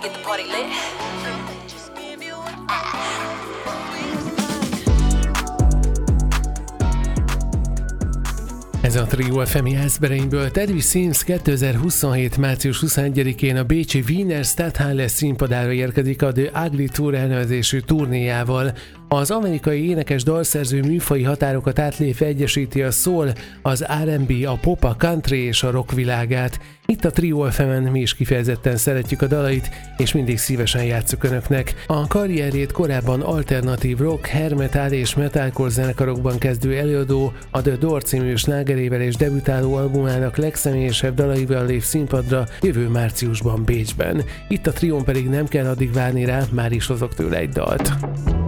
get the party lit. Ez a Trio FM Jászberényből Teddy Swims 2027. március 21-én a bécsi Wiener Stadthalle színpadára érkezik a The Ugly Tour elnevezésű turnéjával. Az amerikai énekes dalszerző műfaji határokat átlépve egyesíti a soul, az R&B, a pop, a country és a rock világát. Itt a Trio FM-en mi is kifejezetten szeretjük a dalait, és mindig szívesen játsszuk önöknek. A karrierjét korábban alternatív rock, hair metal és metalcore zenekarokban kezdő előadó, a The Door című slágerével és debütáló albumának legszemélyesebb dalaival lép színpadra jövő márciusban Bécsben. Itt a Trión pedig nem kell addig várni rá, már is hozok tőle egy dalt.